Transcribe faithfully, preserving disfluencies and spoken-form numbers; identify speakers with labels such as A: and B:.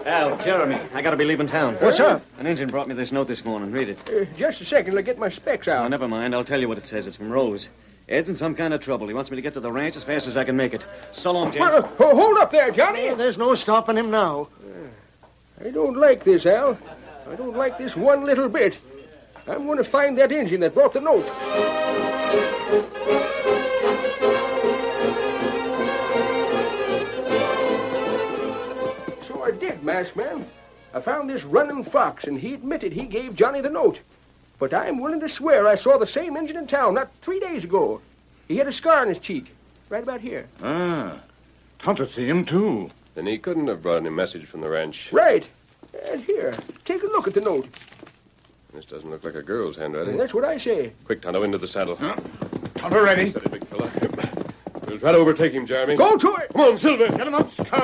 A: Al, Jeremy, I gotta be leaving town.
B: What's up?
A: An Injun brought me this note this morning. Read it.
B: Uh, just a second, I'll get my specs out.
A: Oh, never mind. I'll tell you what it says. It's from Rose. Ed's in some kind of trouble. He wants me to get to the ranch as fast as I can make it. So long, James.
B: Well, uh, hold up there, Johnny.
C: Well, there's no stopping him now.
B: I don't like this, Al. I don't like this one little bit. I'm going to find that Injun that brought the note. So I did, masked man. I found this running fox, and he admitted he gave Johnny the note. But I'm willing to swear I saw the same Injun in town not three days ago. He had a scar on his cheek, right about here.
D: Ah, Tonto see him, too.
E: Then he couldn't have brought any message from the ranch.
B: Right. And here, take a look at the note.
E: This doesn't look like a girl's handwriting.
B: That's what I say.
E: Quick, Tonto, into the saddle.
D: Huh? Tonto ready.
E: Steady, big fella. We'll try to overtake him, Jeremy.
B: Go to it!
E: Come on, Silver.
D: Get him up, Scout.